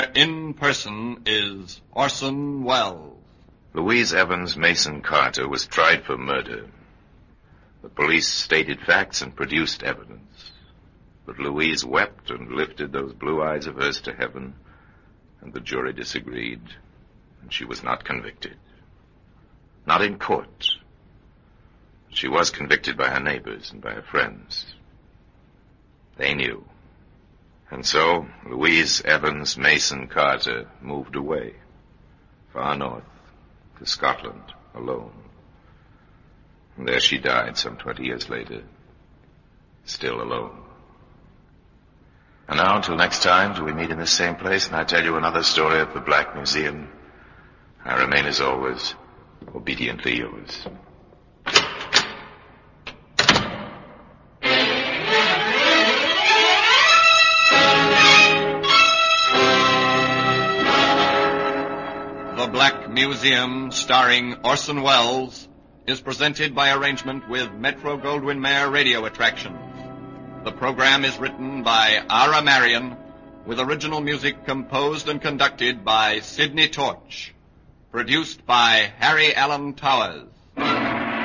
In person is Orson Welles. Louise Evans Mason Carter was tried for murder. The police stated facts and produced evidence. But Louise wept and lifted those blue eyes of hers to heaven, and the jury disagreed, and she was not convicted. Not in court. She was convicted by her neighbors and by her friends. They knew. And so, Louise Evans Mason Carter moved away, far north, to Scotland, alone. And there she died some 20 years later, still alone. And now, until next time, till we meet in the same place and I tell you another story of the Black Museum, I remain, as always, obediently yours. The Black Museum, starring Orson Welles, is presented by arrangement with Metro-Goldwyn-Mayer Radio Attractions. The program is written by Ara Marion, with original music composed and conducted by Sidney Torch. Produced by Harry Allen Towers.